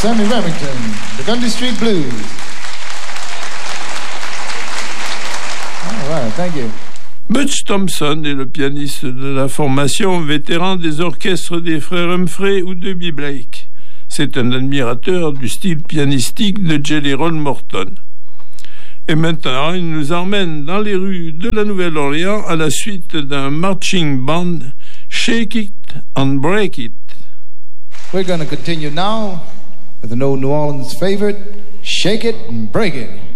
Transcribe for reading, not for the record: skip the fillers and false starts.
Sammy Remington, the Dundee Street Blues. All right, thank you. Butch Thompson est le pianiste de la formation, vétéran des orchestres des frères Humphrey ou de Bill Blake. C'est un admirateur du style pianistique de Jelly Roll Morton. Et maintenant, il nous emmène dans les rues de la Nouvelle-Orléans à la suite d'un marching band, Shake It and Break It. We're going to continue now with an old New Orleans favorite, Shake It and Break It.